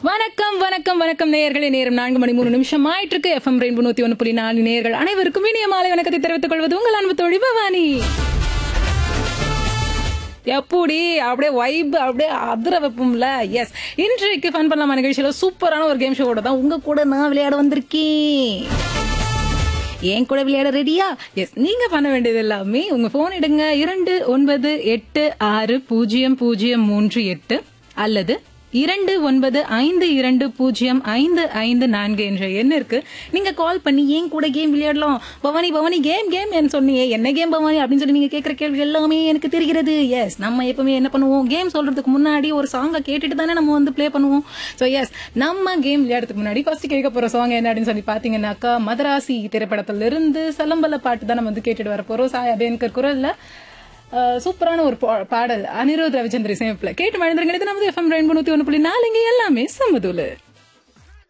வணக்கம் வணக்கம் வணக்கம் நேயர்களே. நேரம் 4:03 ஆயிட்டு இருக்கு. FM ரெயின்போ 101.4 நேயர்கள் அனைவருக்கும் இனிய மாலை வணக்கத்தை தெரிவித்துக் கொள்வது உங்கள் அன்பு தோழி பவானி. எப்படி அப்படியே வைப் அப்படியே அதிர வைப்போம்ல. எஸ், இன்றைக்கு ஃபன் பண்ணலாமா நிகழ்ச்சியில சூப்பரான ஒரு கேம் ஷோட தான் உங்க கூட நான் விளையாட வந்திருக்கேன். ஏன் கூட விளையாட ரெடியா? எஸ், நீங்க பண்ண வேண்டியது எல்லாமே உங்க போன் எடுங்க, 29860038 அல்லது 2952205554 என்ற எண்ணிற்கு நீங்க கால் பண்ணி ஏன் கூட கேம் விளையாடலாம். பவானி பவானி கேம் கேம் என்ன சொன்னீங்க, என்ன கேம் பவானி அப்படின்னு சொல்லி நீங்க கேட்கிற கேள்வி எல்லாமே எனக்கு தெரிகிறது. எஸ், நம்ம எப்பவுமே என்ன பண்ணுவோம், கேம் சொல்றதுக்கு முன்னாடி ஒரு சாங்கை கேட்டுட்டு தானே நம்ம வந்து பிளே பண்ணுவோம். ஸோ எஸ், நம்ம கேம் விளையாடுறதுக்கு முன்னாடி ஃபர்ஸ்ட் கேட்க போற சாங் என்ன அப்படின்னு சொல்லி பாத்தீங்கன்னாக்கா, மதராசி திரைப்படத்துல இருந்து சலம்பல பாட்டு தான் நம்ம வந்து கேட்டுட்டு வர போறோம். சாய் அபேன்கர் குரல்ல சூப்பரான ஒரு பாடல், அனிருத் ரவிச்சந்திர இசையமைப்புல கேட்டு மழந்துருங்க. இது நமது FM ரெயின்போ 101.4 இங்க எல்லாமே சமதூளு.